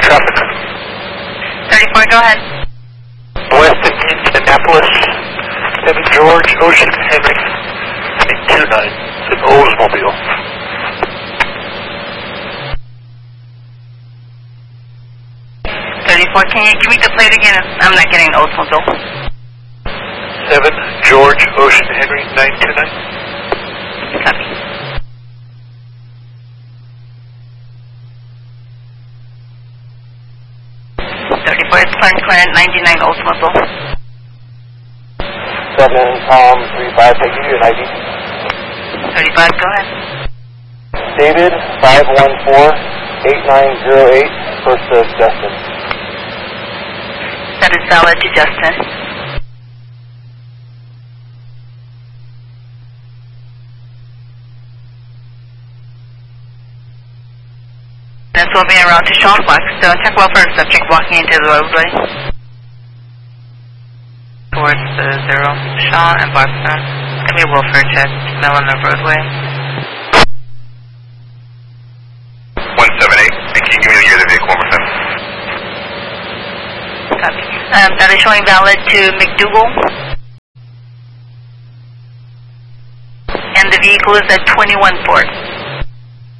traffic. 34, go ahead. West of Indianapolis, 7 George Ocean Henry, 829. It's an Oldsmobile. Can you read the plate again? I'm not getting an Oldsmobile. 7 George Ocean Henry, 929. Copy. It's Clarence 99 Oldsmobile. 7 Tom 35, take you an ID. 35, go ahead. David 514-8908, first of Justin. That is valid to Justin. This will be en route to Sean Flex. So check well for a subject walking into the roadway. Towards the 0. Sean and Blackstone. Give me a welfare check. Smell on the roadway. 178. And can you give me the year of the vehicle one more time? Copy. That is showing valid to McDougal. And the vehicle is at 21 Ford.